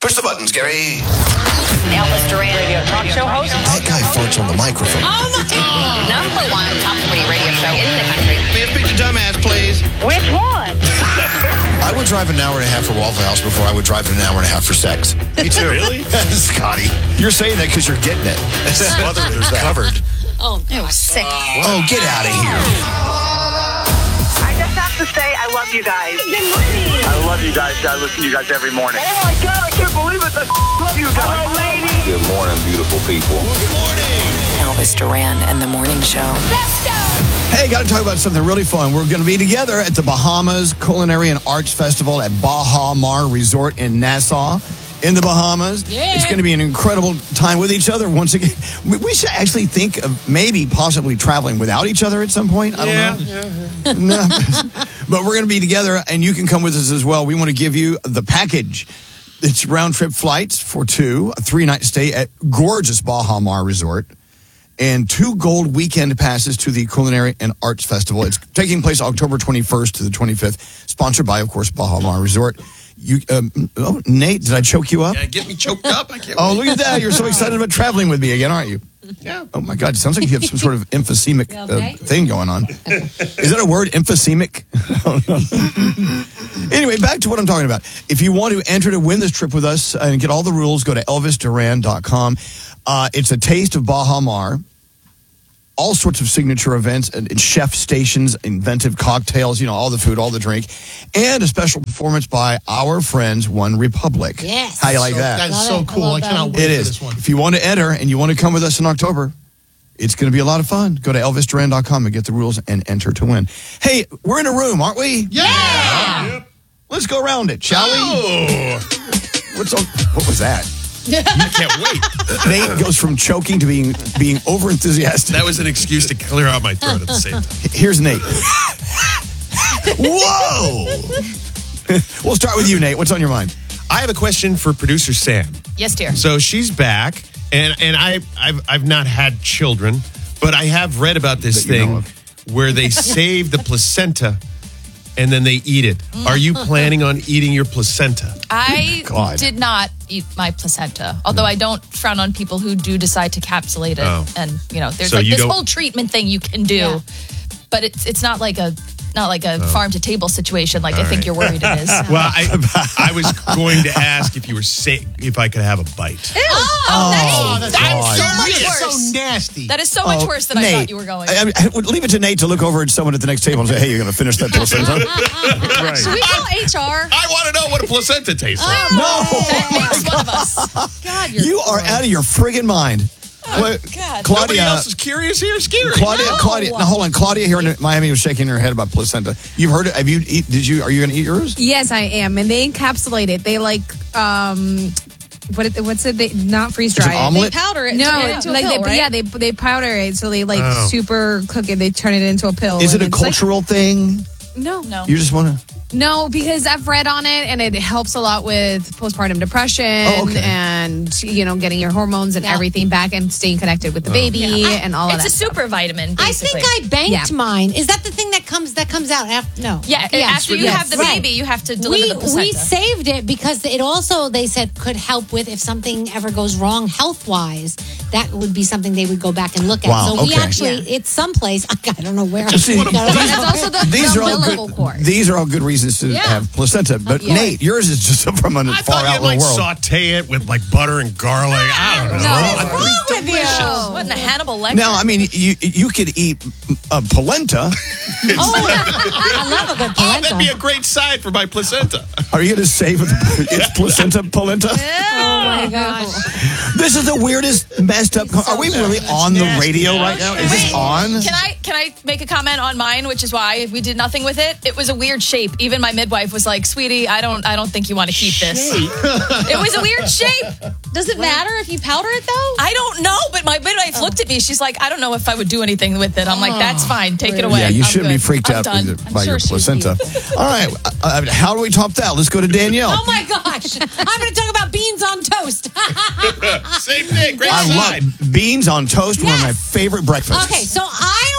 Push the buttons, Gary. Elvis Duran, radio talk show host. That guy farts on the microphone. Oh my God! Number one top 40 radio show in the country. May I speak to dumbass, please? Which one? I would drive an hour and a half for Waffle House before I would drive an hour and a half for sex. Me too. Really? Scotty, you're saying that because you're getting it. There's covered. Oh, it was sick. Oh, get out of here. I just have to say I love you guys. I love you guys. I listen to you guys every morning. Oh my God, I can't believe it. I love you guys. Hello, lady. Good morning, beautiful people. Elvis Duran and the Morning Show. Let's go. Hey, got to talk about something really fun. We're going to be together at the Bahamas Culinary and Arts Festival at Baha Mar Resort in Nassau, in the Bahamas. Yeah. It's going to be an incredible time with each other once again. We should actually think of maybe possibly traveling without each other at some point. I don't know. No. But we're going to be together, and you can come with us as well. We want to give you the package. It's round-trip flights for two, a 3-night stay at gorgeous Baha Mar Resort, and 2 gold weekend passes to the Culinary and Arts Festival. It's taking place October 21st to the 25th, sponsored by, of course, Baha Mar Resort. Nate, did I choke you up? Yeah, get me choked up. I can't Oh, wait. look at that. You're so excited about traveling with me again, aren't you? Yeah. Oh, my God. It sounds like you have some sort of emphysemic thing going on. Is that a word, emphysemic? Anyway, back to what I'm talking about. If you want to enter to win this trip with us and get all the rules, go to elvisduran.com. It's a taste of Baha Mar. All sorts of signature events and chef stations, inventive cocktails, all the food, all the drink, and a special performance by our friends, One Republic. Yes. How you like that? That's so cool. I cannot wait It for is. this one. If you want to enter and you want to come with us in October, it's going to be a lot of fun. Go to elvisduran.com and get the rules and enter to win. Hey, we're in a room, aren't we? Yeah. Yep. Let's go around it, shall we? Oh, What was that? I can't wait. Nate goes from choking to being over-enthusiastic. That was an excuse to clear out my throat at the same time. Here's Nate. Whoa! We'll start with you, Nate. What's on your mind? I have a question for producer Sam. Yes, dear. So she's back, and I've not had children, but I have read about this That you know thing where they save the placenta and then they eat it. Are you planning on eating your placenta? I God. did not eat my placenta, although I don't frown on people who do decide to capsulate it. Oh. And, there's So you this don't- whole treatment thing you can do, but it's not like a farm to table situation like I think right. you're worried it is. Well, I was going to ask if you were if I could have a bite. That's God. so much It's worse. so nasty. That is so much worse than I Nate, thought you were going. I would leave it to Nate to look over at someone at the next table and say, hey, you're going to finish that placenta? Right. Should we call HR? I want to know what a placenta tastes like. That makes one of us. God, You are out of your friggin' mind. God. Nobody Claudia, else is curious here. Scary. Claudia, now hold on. Claudia here in Miami was shaking her head about placenta. You've heard it? Are you going to eat yours? Yes, I am. And they encapsulate it. They what's it? They not freeze Is it dry it. omelet? powder it. No, to get it into a like pill, right? they powder it, so they Oh. super cook it. They turn it into a pill. Is it and a it's cultural thing? No. You just want to... No, because I've read on it, and it helps a lot with postpartum depression and getting your hormones and everything back and staying connected with the baby and all of that. It's a super vitamin. I Basically. think I banked mine. Is that the thing that comes out after? No. Yeah, after you have the Right. baby, you have to deliver the placenta. We saved it because it also, they said, could help with if something ever goes wrong health-wise. That would be something they would go back and look at. Wow, So we okay. actually, it's someplace, I don't know where. See, That's also the umbilical cord. These are all good reasons to have placenta. But Nate, yours is just from a I far thought out you'd in the world. saute it with like butter and garlic. I don't know. What's wrong with you? What in the Hannibal Lecter? Now, I mean, you could eat polenta. I love a good Oh, that'd be polenta. a great side for my placenta. Are you going to say it's placenta polenta? Oh my gosh. This is the weirdest, messed up. Are we really on the radio right now? Is this on? Can I make a comment on mine, which is why we did nothing with it? It was a weird shape. Even my midwife was like, "Sweetie, I don't think you want to keep this." It was a weird shape. Does it matter if you powder it though? I don't know, but my midwife looked at me. She's like, "I don't know if I would do anything with it." I'm like, "That's fine. Take it away." Yeah, you I'm shouldn't be good. freaked I'm out done. by your placenta. All right, how do we top that? Let's go to Danielle. Oh my gosh. I'm going to talk about beans on toast. Same thing. Great I side. love beans on toast. One of my favorite breakfasts. Okay, so I don't think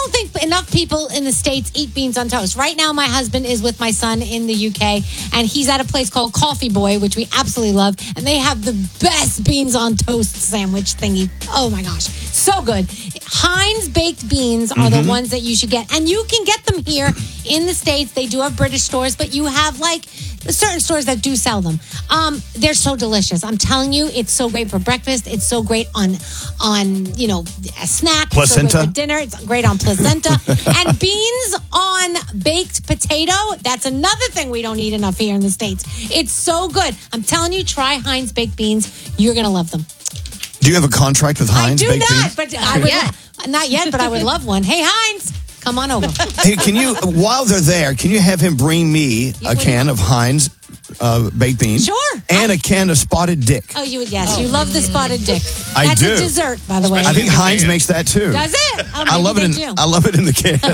enough people in the States eat beans on toast. Right now, my husband is with my son in the UK, and he's at a place called Coffee Boy, which we absolutely love, and they have the best beans on toast sandwich thingy. Oh my gosh, so good. Heinz baked beans are the ones that you should get, and you can get them here in the States. They do have British stores, but you have like certain stores that do sell them. They're so delicious. I'm telling you, it's so great for breakfast. It's so great on a snack. Placenta. It's so great for dinner. It's great on placenta. And beans on baked potato. That's another thing we don't eat enough here in the States. It's so good. I'm telling you, try Heinz baked beans. You're gonna love them. Do you have a contract with Heinz I do baked not, beans? but I would not yet. But I would love one. Hey Heinz, come on over. Hey, can you, while they're there, can you have him bring me a can of Heinz baked beans? Sure. And a can of Spotted Dick. Oh, you would, yes. You love the spotted dick. I That's do. a dessert, by the way. I think Heinz makes that too. Does it? Oh, I love it. I love it in the can.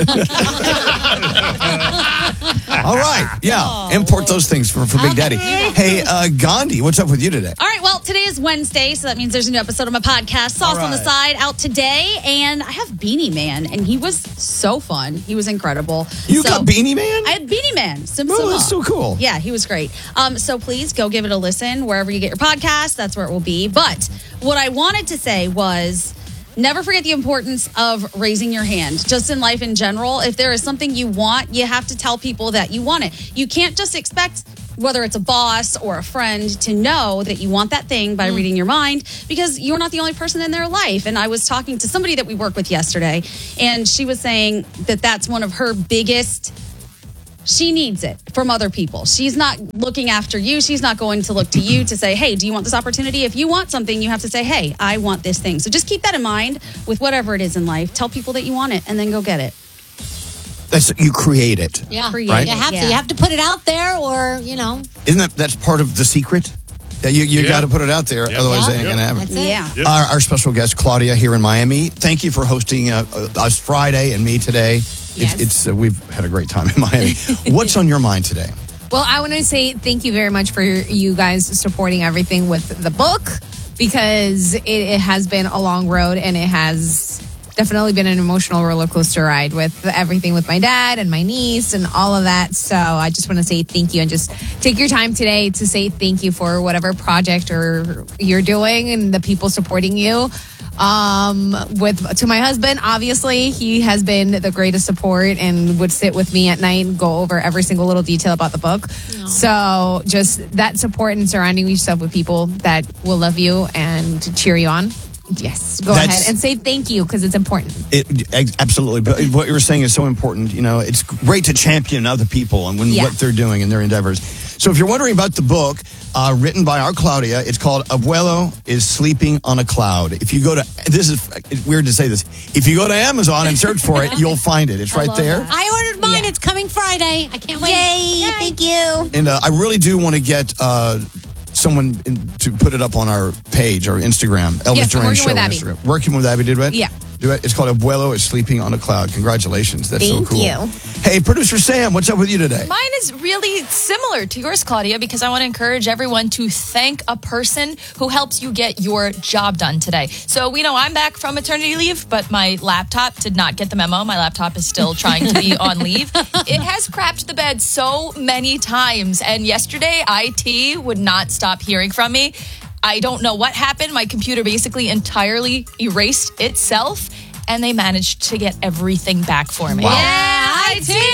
All right. Yeah. Import those things for Big Daddy. Hey, Gandhi, what's up with you today? All right, well, today is Wednesday, so that means there's a new episode of my podcast, Sauce on the Side, out today. And I have Beanie Man, and he was so fun. He was incredible. You got Beanie Man? I had Beanie Man. Oh, that's so cool. Yeah, he was great. So please go give it a listen wherever you get your podcast. That's where it will be. But what I wanted to say was, never forget the importance of raising your hand. Just in life in general, if there is something you want, you have to tell people that you want it. You can't just expect, whether it's a boss or a friend, to know that you want that thing by reading your mind, because you're not the only person in their life. And I was talking to somebody that we work with yesterday, and she was saying that that's one of her biggest... She needs it from other people. She's not looking after you. She's not going to look to you to say, hey, do you want this opportunity? If you want something, you have to say, hey, I want this thing. So just keep that in mind with whatever it is in life. Tell people that you want it and then go get it. You create it. Yeah. Create right? it, You have to put it out there, or, Isn't that's part of the secret? Yeah, you got to put it out there, otherwise they ain't going to have it. That's it. Yeah. Our special guest, Claudia, here in Miami. Thank you for hosting us Friday and me today. Yes. We've had a great time in Miami. What's on your mind today? Well, I want to say thank you very much for you guys supporting everything with the book, because it has been a long road, and it has definitely been an emotional roller coaster ride with everything with my dad and my niece and all of that. So I just want to say thank you, and just take your time today to say thank you for whatever project or you're doing and the people supporting you. To my husband, obviously, he has been the greatest support and would sit with me at night and go over every single little detail about the book. So just that support and surrounding yourself with people that will love you and cheer you on. Yes, go ahead and say thank you, because it's important. Absolutely. But what you were saying is so important. It's great to champion other people and what they're doing in their endeavors. So if you're wondering about the book, written by our Claudia, it's called Abuelo is Sleeping on a Cloud. If you go to, it's weird to say this, if you go to Amazon and search for it, you'll find it. It's right there. I ordered mine. It's coming Friday. I can't wait. Yay. Thank you. And I really do want to get someone to put it up on our page, our Instagram. Elvis Yes, Duran working Show with on Abby. Instagram. Working with Abby, did it? Yeah. Do it. It's called Abuelo is Sleeping on a Cloud. Congratulations. That's so Thank cool. you. Hey, producer Sam, what's up with you today? Mine is really similar to yours, Claudia, because I want to encourage everyone to thank a person who helps you get your job done today. So we know I'm back from maternity leave, but my laptop did not get the memo. My laptop is still trying to be on leave. It has crapped the bed so many times. And yesterday, IT would not stop hearing from me. I don't know what happened. My computer basically entirely erased itself, and they managed to get everything back for me. Wow. Yeah,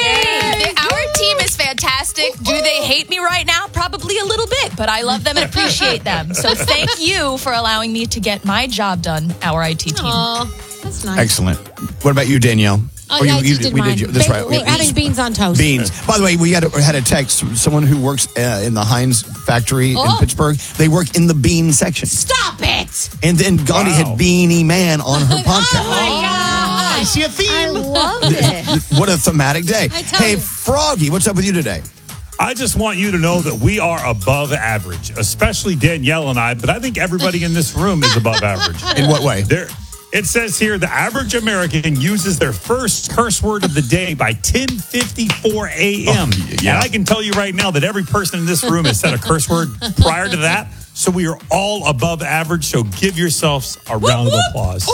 IT! Our team is fantastic. Do they hate me right now? Probably a little bit, but I love them and appreciate them. So thank you for allowing me to get my job done, our IT team. Oh, that's nice. Excellent. What about you, Danielle? Oh, yeah, you did mine. That's right. We're adding beans on toast. Beans. By the way, we had a text from someone who works in the Heinz factory in Pittsburgh. They work in the bean section. Stop it! And then Gandhi had Beanie Man on her podcast. Oh, my God. I see a theme. I love it. What a thematic day. Hey, you. Froggy, what's up with you today? I just want you to know that we are above average, especially Danielle and I, but I think everybody in this room is above average. In what way? It says here, the average American uses their first curse word of the day by 10:54 a.m. Yeah. And I can tell you right now that every person in this room has said a curse word prior to that So we are all above average. So give yourselves a round of applause.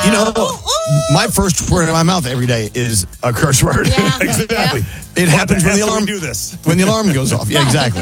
My first word in my mouth every day is a curse word. Yeah. Exactly. It happens when the After alarm we do this. When the alarm goes off. Yeah, exactly.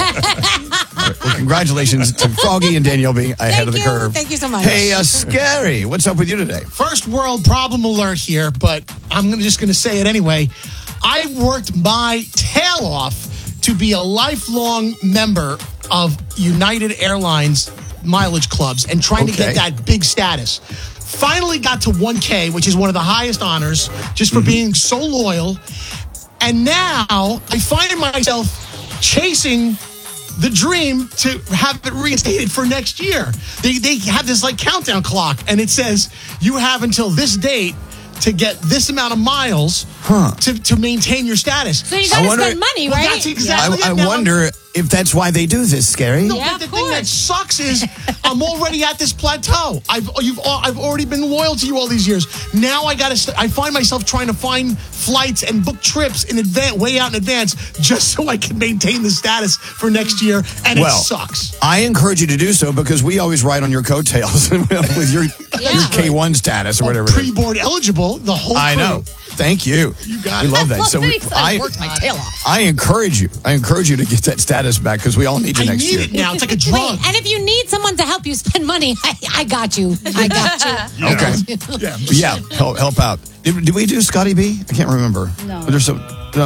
All right, well, congratulations to Froggy and Danielle being ahead of the curve. Thank you so much. Hey, Scary, what's up with you today? First world problem alert here, but I'm just going to say it anyway. I worked my tail off to be a lifelong member of United Airlines mileage clubs and trying to get that big status. Finally got to 1K, which is one of the highest honors, just for being so loyal. And now I find myself chasing the dream to have it reinstated for next year. They have this like countdown clock, and it says you have until this date to get this amount of miles to maintain your status. So you got to spend money, right? That's exactly I it. Now, wonder if that's why they do this, Scary. No, Yeah, but the of thing that course. sucks is I'm already at this plateau. I've already been loyal to you all these years. Now I find myself trying to find flights and book trips in advance, way out in advance, just so I can maintain the status for next year, and it sucks. I encourage you to do so because we always ride on your coattails with your K1 status or whatever. Pre-board eligible, the whole I crew. know. Thank you. You got we it. love that. So I worked my tail off. I encourage you to get that status back because we all need you I next need year. it now. It's like a drug. Wait, and if you need someone to help you spend money, I got you. I got you. Okay. Yeah, help out. Did we do Scotty B? I can't remember. No. There's some.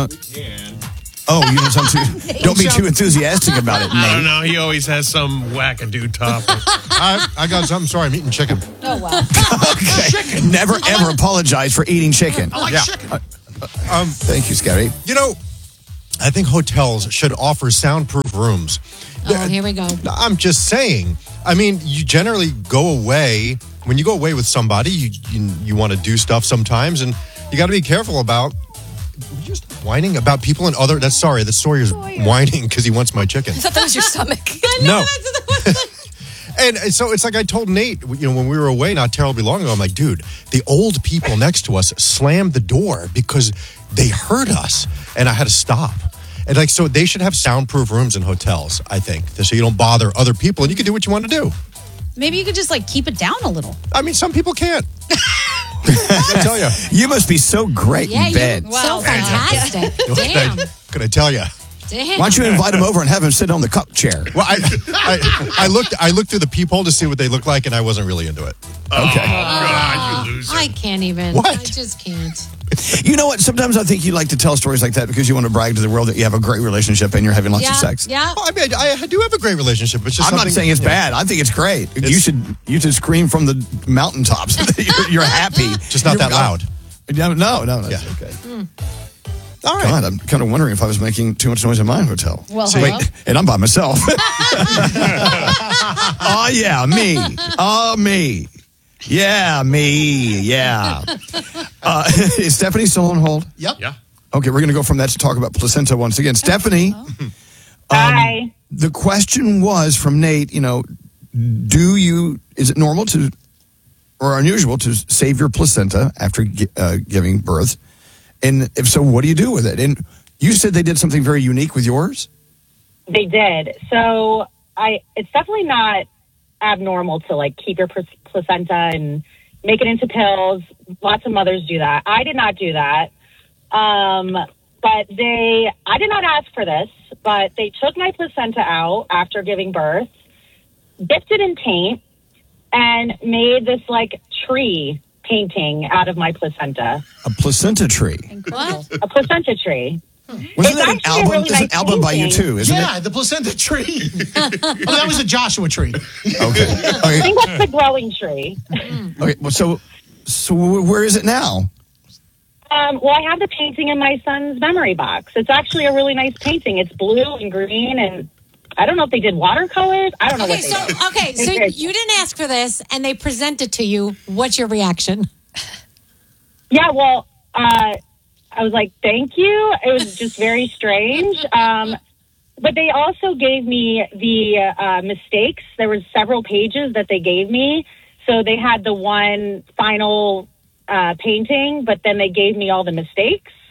Oh, you don't sound too. Don't be too enthusiastic about it, I don't Nate. know. He always has some wackadoo topic. I got something. Sorry, I'm eating chicken. Oh, wow. Okay. Never ever apologize for eating chicken. I like chicken. Thank you, Scotty. You know, I think hotels should offer soundproof rooms. Oh, here we go. I'm just saying. I mean, you generally go away. When you go away with somebody, you want to do stuff sometimes, and you got to be careful about just whining about people and other. That's Sawyer's whining because he wants my chicken. I thought that was your stomach. No. And so it's like I told Nate, when we were away not terribly long ago, I'm like, dude, the old people next to us slammed the door because they heard us, and I had to stop. And like, so they should have soundproof rooms in hotels, I think, so you don't bother other people, and you can do what you want to do. Maybe you could just like keep it down a little. I mean, some people can't. I tell you. You must be so great in bed. So fantastic. Damn. Could I tell you? Damn. Why don't you invite him over and have him sit on the cup chair? Well, I looked through the peephole to see what they looked like, and I wasn't really into it. Okay. God, you loser. I can't even. What? I just can't. You know what? Sometimes I think you like to tell stories like that because you want to brag to the world that you have a great relationship and you're having lots of sex. Yeah. Well, I mean, I do have a great relationship. It's just I'm not saying it's bad. I think it's great. You should scream from the mountaintops that you're happy. Just not that loud. No, that's okay. All right. God, I'm kind of wondering if I was making too much noise in my hotel. Well, hello? Wait, and I'm by myself. Oh, yeah, me. Oh, me. Yeah, me. Yeah. Is Stephanie still on hold? Yep. Yeah. Okay, we're going to go from that to talk about placenta once again. Stephanie. Hi. The question was from Nate, is it normal to or unusual to save your placenta after giving birth? And if so, what do you do with it? And you said they did something very unique with yours? They did. So it's definitely not abnormal to like keep your placenta and make it into pills. Lots of mothers do that. I did not do that. But I did not ask for this, but they took my placenta out after giving birth, dipped it in paint, and made this like tree painting out of my placenta. A placenta tree. What? A placenta tree. Wasn't that an actually a album? really There's an nice album by you painting. too, isn't Yeah, the placenta tree. That was a Joshua tree. it? Okay. I think that's the growing tree. Okay. Well, so where is it now? Well, I have the painting in my son's memory box. It's actually a really nice painting. It's blue and green, and I don't know if they did watercolors. I don't know what they did. So you didn't ask for this, and they present it to you. What's your reaction? Yeah, well, I was like, thank you. It was just very strange. But they also gave me the mistakes. There was several pages that they gave me. So they had the one final painting, but then they gave me all the mistakes.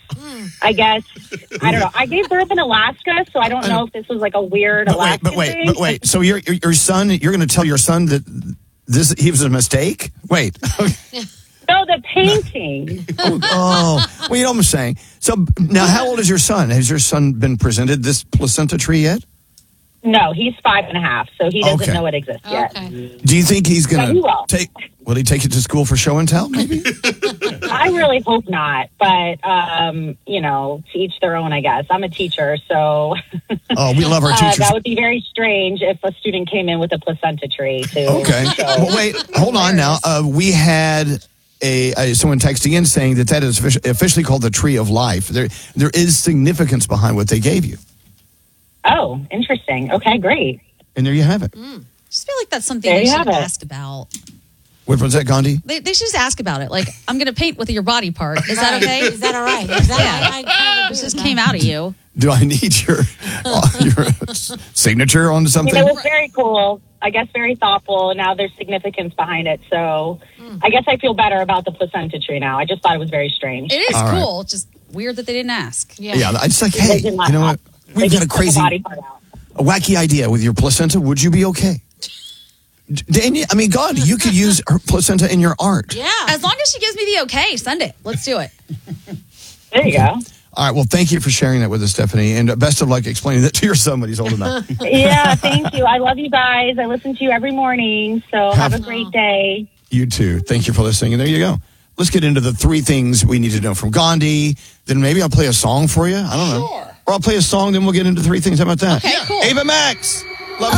I guess, I don't know. I gave birth in Alaska, so I don't know if this was like a weird Alaska thing. But wait. So your son, you're going to tell your son that he was a mistake? Wait. No, the painting. Well, you know what I'm saying. So now, how old is your son? Has your son been presented this placenta tree yet? No, he's 5.5, so he doesn't know it exists yet. Do you think he's going he to will. Will he take it to school for show and tell, maybe? I really hope not, but, to each their own, I guess. I'm a teacher, so... Oh, we love our teachers. That would be very strange if a student came in with a placenta tree, too. Okay. Well, wait, hold on now. We had someone texting in saying that is officially called the Tree of Life. There is significance behind what they gave you. Oh, interesting. Okay, great. And there you have it. Just feel like that's something There they you should have it. ask about. What was that, Gandhi? They should just ask about it. Like, I'm going to paint with your body part. Is that okay? Is that all right? This just came out of you. Do I need your signature on something? It was very cool. I guess very thoughtful. Now there's significance behind it. So I guess I feel better about the placenta tree now. I just thought it was very strange. It is All right. cool. Just weird that they didn't ask. Yeah, it's like, hey, you know what? We've got a crazy, a wacky idea with your placenta. Would you be okay? Daniel, I mean, God, you could use her placenta in your art. Yeah. As long as she gives me the okay, send it. Let's do it. There you go. All right. Well, thank you for sharing that with us, Stephanie. And best of luck explaining that to your son when he's old enough. Yeah, thank you. I love you guys. I listen to you every morning. So have a great day. You too. Thank you for listening. And there you go. Let's get into the 3 things we need to know from Gandhi. Then maybe I'll play a song for you. I don't know. Or I'll play a song, then we'll get into 3 things. How about that? Okay, cool. Ava Max.